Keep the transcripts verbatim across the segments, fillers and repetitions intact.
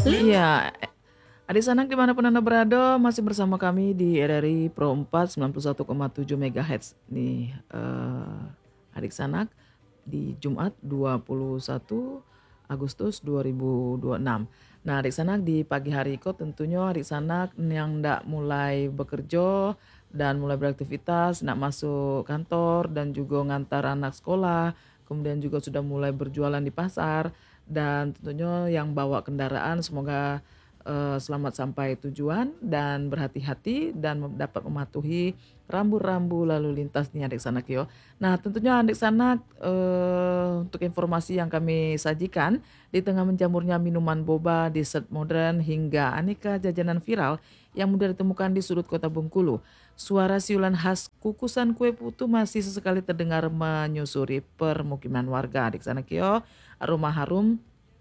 Iya, adik sanak dimanapun Anda berada, masih bersama kami di R R I Pro empat sembilan puluh satu koma tujuh megahertz nih, eee, adik sanak di Jumat dua puluh satu Agustus dua ribu dua puluh enam. Nah, adik sanak di pagi hari kok tentunya adik sanak yang ndak mulai bekerja dan mulai beraktivitas, nak masuk kantor dan juga ngantar anak sekolah, kemudian juga sudah mulai berjualan di pasar dan tentunya yang bawa kendaraan semoga eh, selamat sampai tujuan dan berhati-hati dan mem- dapat mematuhi rambu-rambu lalu lintas nih adik sanak yo. Nah tentunya adik sanak eh, untuk informasi yang kami sajikan di tengah menjamurnya minuman boba, dessert modern hingga aneka jajanan viral yang mudah ditemukan di sudut kota Bengkulu. Suara siulan khas kukusan kue putu masih sesekali terdengar menyusuri permukiman warga adik sanak yo. Aroma harum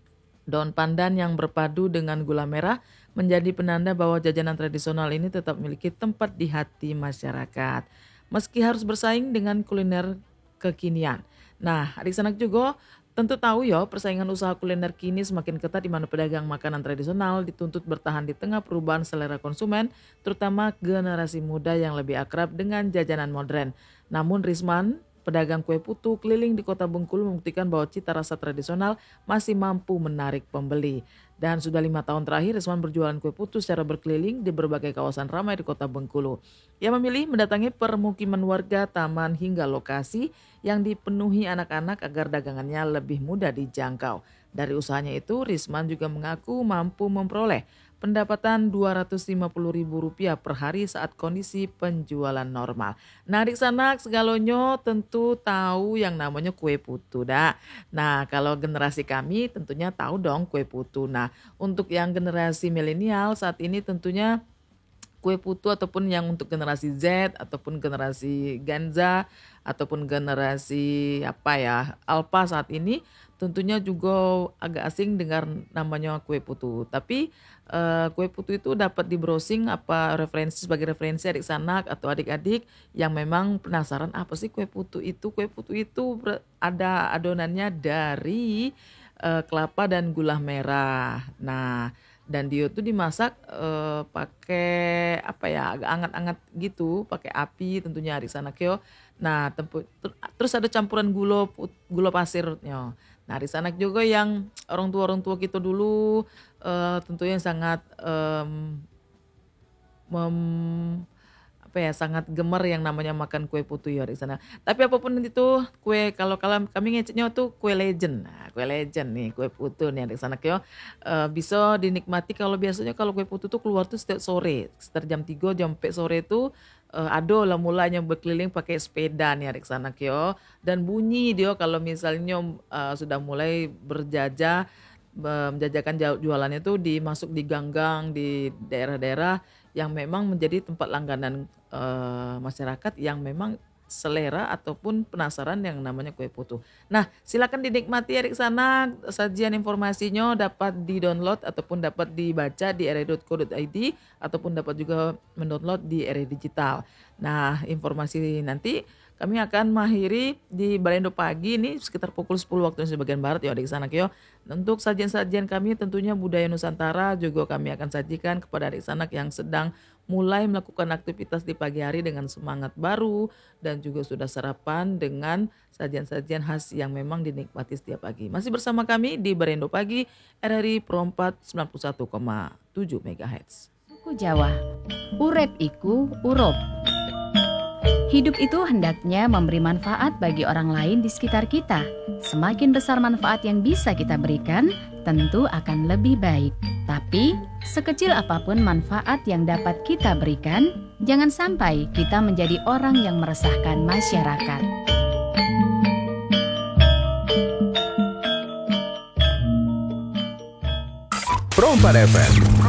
daun pandan yang berpadu dengan gula merah menjadi penanda bahwa jajanan tradisional ini tetap memiliki tempat di hati masyarakat. Meski harus bersaing dengan kuliner kekinian. Nah, adik sanak juga tentu tahu ya persaingan usaha kuliner kini semakin ketat di mana pedagang makanan tradisional dituntut bertahan di tengah perubahan selera konsumen, terutama generasi muda yang lebih akrab dengan jajanan modern. Namun Risman, pedagang kue putu keliling di kota Bengkulu membuktikan bahwa cita rasa tradisional masih mampu menarik pembeli. Dan sudah lima tahun terakhir Risman berjualan kue putu secara berkeliling di berbagai kawasan ramai di kota Bengkulu. Ia memilih mendatangi permukiman warga, taman hingga lokasi yang dipenuhi anak-anak agar dagangannya lebih mudah dijangkau. Dari usahanya itu Risman juga mengaku mampu memperoleh pendapatan dua ratus lima puluh ribu rupiah per hari saat kondisi penjualan normal. Nah adik sanak segalonyo tentu tahu yang namanya kue putu dah. Nah kalau generasi kami tentunya tahu dong kue putu. Nah untuk yang generasi milenial saat ini tentunya kue putu ataupun yang untuk generasi Z ataupun generasi Genza ataupun generasi apa ya Alpha saat ini tentunya juga agak asing dengar namanya kue putu. Tapi eh, kue putu itu dapat di browsing apa referensi sebagai referensi adik sanak atau adik-adik yang memang penasaran apa sih kue putu itu. Kue putu itu ber- ada adonannya dari eh, kelapa dan gula merah. Nah, dan dia tuh dimasak eh, pakai apa ya agak anget-anget gitu, pakai api tentunya di sana kyo. Nah, tempu- ter- terus ada campuran gula put- gula pasirnya. Nah, di sana juga yang orang tua-orang tua kita dulu eh, tentunya sangat em, mem apa ya, sangat gemar yang namanya makan kue putu ya di sana. Tapi apapun itu kue kalau kalau kami ngeceknya tuh kue legend. Nah, kue legend nih, kue putu nih di sana kyo. Eh, bisa dinikmati kalau biasanya kalau kue putu tuh keluar tuh setiap sore, sekitar jam tiga jam empat sore tuh eh, ada lah mulanya berkeliling pakai sepeda nih di sana kyo. Dan bunyi dia kalau misalnya eh, sudah mulai berjajah eh, menjajakan jau- jualannya tuh dimasuk di gang-gang di daerah-daerah yang memang menjadi tempat langganan eh, masyarakat yang memang selera ataupun penasaran yang namanya kue putu. Nah, silakan dinikmati ya di sana sajian informasinya dapat di-download ataupun dapat dibaca di r i dot co dot i d ataupun dapat juga mendownload di R I Digital. Nah, informasi nanti kami akan mengakhiri di Balendo Pagi ini sekitar pukul sepuluh waktu Indonesia bagian Barat ya di sana Kyo. Untuk sajian-sajian kami tentunya budaya Nusantara juga kami akan sajikan kepada adik sanak yang sedang mulai melakukan aktivitas di pagi hari dengan semangat baru dan juga sudah sarapan dengan sajian-sajian khas yang memang dinikmati setiap pagi. Masih bersama kami di Berendo Pagi R R I Pro empat sembilan puluh satu koma tujuh megahertz. Suku Jawa, urep iku urup. Hidup itu hendaknya memberi manfaat bagi orang lain di sekitar kita. Semakin besar manfaat yang bisa kita berikan, tentu akan lebih baik. Tapi, sekecil apapun manfaat yang dapat kita berikan, jangan sampai kita menjadi orang yang meresahkan masyarakat. Pro empat F M